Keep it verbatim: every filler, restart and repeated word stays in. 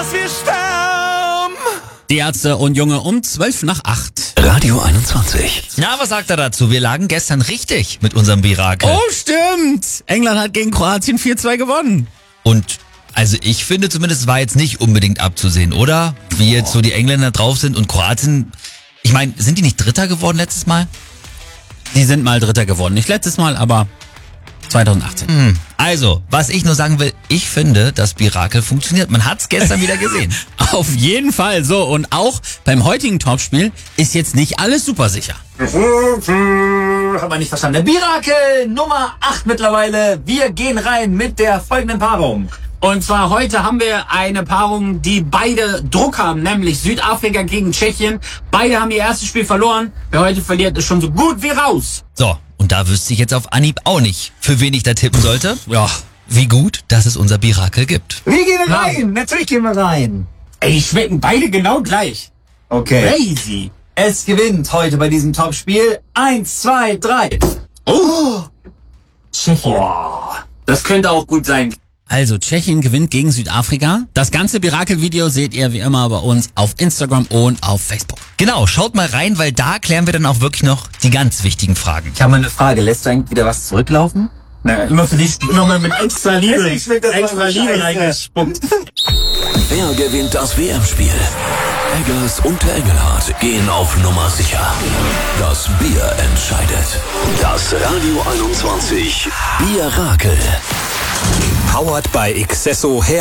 Wir sterben! Die Ärzte und Junge um zwölf nach acht. Radio einundzwanzig. Na, was sagt er dazu? Wir lagen gestern richtig mit unserem Mirakel. Oh, stimmt! England hat gegen Kroatien vier zwei gewonnen. Und also ich finde zumindest, war jetzt nicht unbedingt abzusehen, oder? Wie jetzt so die Engländer drauf sind und Kroatien. Ich meine, sind die nicht Dritter geworden letztes Mal? Die sind mal Dritter geworden. Nicht letztes Mal, aber zwanzig achtzehn. Hm. Also, was ich nur sagen will, ich finde, das Mirakel funktioniert. Man hat's gestern wieder gesehen. Auf jeden Fall so. Und auch beim heutigen Topspiel ist jetzt nicht alles super sicher. Hat man nicht verstanden. Der Mirakel Nummer acht mittlerweile. Wir gehen rein mit der folgenden Paarung. Und zwar heute haben wir eine Paarung, die beide Druck haben, nämlich Südafrika gegen Tschechien. Beide haben ihr erstes Spiel verloren. Wer heute verliert, ist schon so gut wie raus. So, und da wüsste ich jetzt auf Anhieb auch nicht, für wen ich da tippen sollte. Ja. Wie gut, dass es unser Mirakel gibt. Wir gehen rein. Natürlich gehen wir rein. Ey, die schmecken beide genau gleich. Okay. Crazy. Es gewinnt heute bei diesem Topspiel. Eins, zwei, drei. Oh. Tschechien. Das könnte auch gut sein. Also, Tschechien gewinnt gegen Südafrika. Das ganze Mirakel-Video seht ihr wie immer bei uns auf Instagram und auf Facebook. Genau, schaut mal rein, weil da klären wir dann auch wirklich noch die ganz wichtigen Fragen. Ich habe mal eine Frage. Lässt du eigentlich wieder was zurücklaufen? Na, immer für dich nochmal mit extra Liebe, extra Liebe reingespuckt. Wer gewinnt das W M-Spiel? Eggers und der Engelhardt gehen auf Nummer sicher. Das Bier entscheidet. Das Radio einundzwanzig Bierrakel. Powered by Excesso Hair